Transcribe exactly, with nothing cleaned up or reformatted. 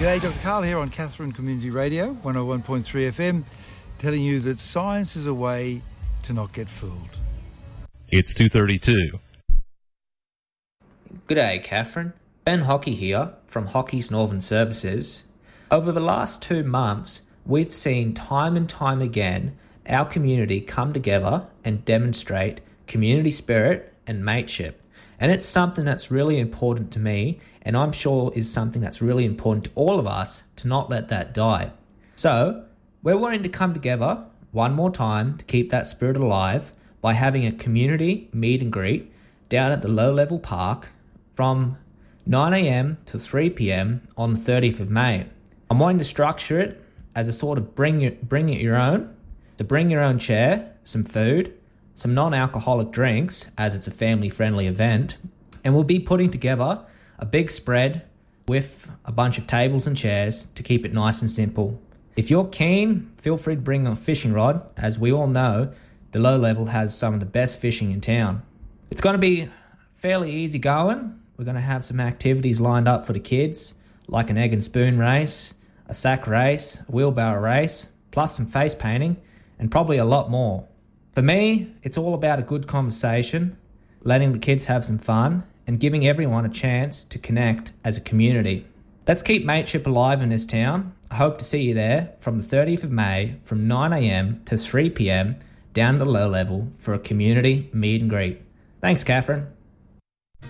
G'day, Doctor Karl here on Katherine Community Radio, one oh one point three F M, telling you that science is a way to not get fooled. It's two thirty-two. G'day, Katherine. Ben Hockey here from Hockey's Northern Services. Over the last two months, we've seen time and time again our community come together and demonstrate community spirit and mateship. And it's something that's really important to me, and I'm sure is something that's really important to all of us to not let that die. So, we're wanting to come together one more time to keep that spirit alive by having a community meet and greet down at the Low Level Park from nine a.m. to three p.m. on the thirtieth of May. I'm wanting to structure it as a sort of bring your, bring it your own, to bring your own chair, some food, some non-alcoholic drinks, as it's a family-friendly event, and we'll be putting together a big spread with a bunch of tables and chairs to keep it nice and simple. If you're keen, feel free to bring a fishing rod. As we all know, the Low Level has some of the best fishing in town. It's going to be fairly easy going. We're going to have some activities lined up for the kids, like an egg and spoon race, a sack race, a wheelbarrow race, plus some face painting, and probably a lot more. For me, it's all about a good conversation, letting the kids have some fun, and giving everyone a chance to connect as a community. Let's keep mateship alive in this town. I hope to see you there from the thirtieth of May from nine a.m. to three p.m. down to the Low Level for a community meet and greet. Thanks, Katherine.